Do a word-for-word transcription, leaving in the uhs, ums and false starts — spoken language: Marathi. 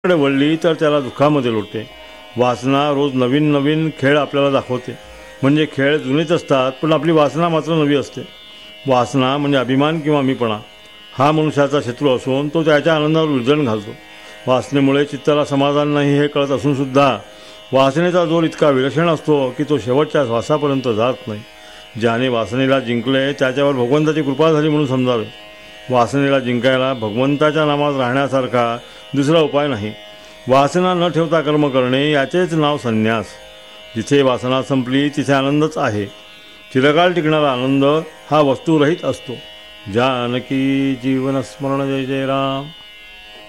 कडे वळली तर त्याला दुःखामध्ये लोटते. वासना रोज नवीन नवीन खेळ आपल्याला दाखवते. म्हणजे खेळ जुनेच असतात, पण आपली वासना मात्र नवी असते. वासना म्हणजे अभिमान किंवा मीपणा हा मनुष्याचा शत्रू असून तो त्याच्या आनंदावर विरजण घालतो. वासनेमुळे चित्ताला समाधान नाही हे कळत असूनसुद्धा वासनेचा जोर इतका विलक्षण असतो की तो शेवटच्या श्वासापर्यंत जात नाही. ज्याने वासनेला जिंकले त्याच्यावर भगवंताची कृपा झाली म्हणून समजावे. वासनेला जिंकायला भगवंताच्या नामात राहण्यासारखा दुसरा उपाय नाही. वासना न ठेवता कर्म करणे याचेच नाव संन्यास. जिथे वासना संपली तिथे आनंदच आहे. चिरकाळ टिकणारा आनंद हा वस्तुरहित असतो. जानकी जीवन स्मरण. जय जय राम.